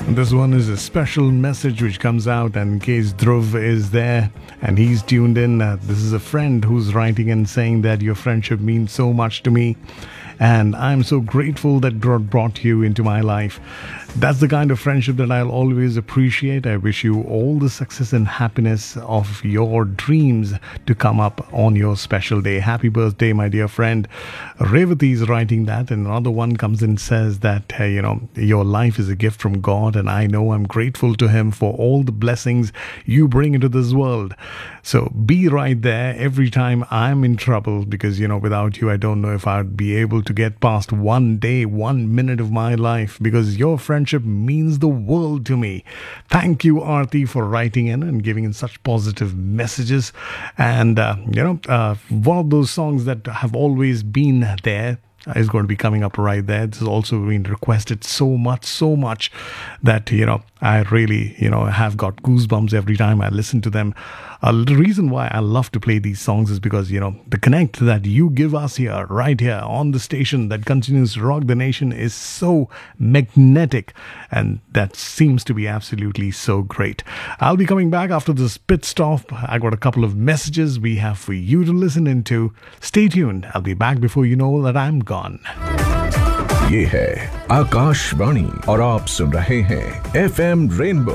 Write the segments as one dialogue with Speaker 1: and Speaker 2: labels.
Speaker 1: This one is a special message which comes out, and in case Dhruv is there and he's tuned in, this is a friend who's writing and saying that your friendship means so much to me, and I'm so grateful that God brought you into my life. That's the kind of friendship that I'll always appreciate. I wish you all the success and happiness of your dreams to come up on your special day. Happy birthday, my dear friend. Revati is writing that, and another one comes and says that, your life is a gift from God, and I know I'm grateful to Him for all the blessings you bring into this world. So be right there every time I'm in trouble, because, without you, I don't know if I'd be able to get past one day, 1 minute of my life, because your friendship means the world to me. Thank you, Aarti, for writing in and giving in such positive messages. And, one of those songs that have always been there is going to be coming up right there. This has also been requested so much that, I really, have got goosebumps every time I listen to them. The reason why I love to play these songs is because, the connect that you give us here, right here on the station that continues to rock the nation is so magnetic, and that seems to be absolutely so great. I'll be coming back after this pit stop. I got a couple of messages we have for you to listen into. Stay tuned. I'll be back before you know that I'm gone.
Speaker 2: ये है आकाशवाणी और आप सुन रहे हैं FM rainbow.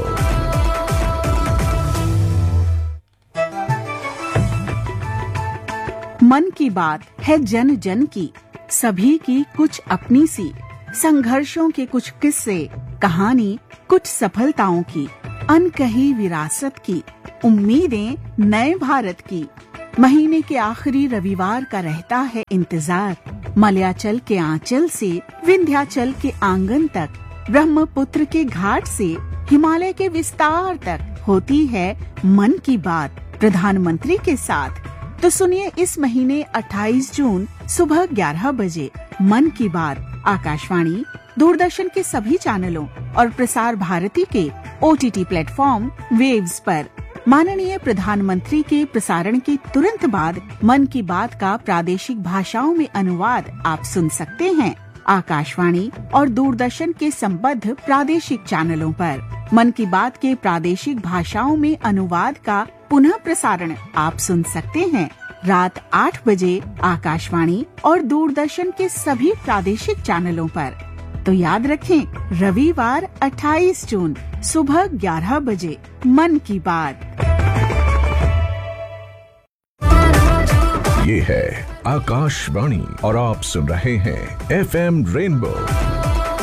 Speaker 3: मन की बात है जन जन की, सभी की कुछ अपनी सी, संघर्षों के कुछ किस्से, कहानी कुछ सफलताओं की, अनकही विरासत की, उम्मीदें नए भारत की। महीने के आखिरी रविवार का रहता है इंतजार, मलयाचल के आंचल से विंध्याचल के आंगन तक, ब्रह्मपुत्र के घाट से हिमालय के विस्तार तक होती है मन की बात प्रधानमंत्री के साथ। तो सुनिए इस महीने 28 जून सुबह 11 बजे मन की बात आकाशवाणी, दूरदर्शन के सभी चैनलों और प्रसार भारती के OTT प्लेटफॉर्म वेव्स पर। माननीय प्रधानमंत्री के प्रसारण के तुरंत बाद मन की बात का प्रादेशिक भाषाओं में अनुवाद आप सुन सकते हैं आकाशवाणी और दूरदर्शन के संबद्ध प्रादेशिक चैनलों पर। मन की बात के प्रादेशिक भाषाओं में अनुवाद का पुनः प्रसारण आप सुन सकते हैं रात 8 बजे आकाशवाणी और दूरदर्शन के सभी प्रादेशिक चैनलों पर। तो याद रखें, रविवार 28 जून सुबह 11 बजे मन की बात।
Speaker 2: ये है आकाशवाणी और आप सुन रहे हैं एफएम रेनबो।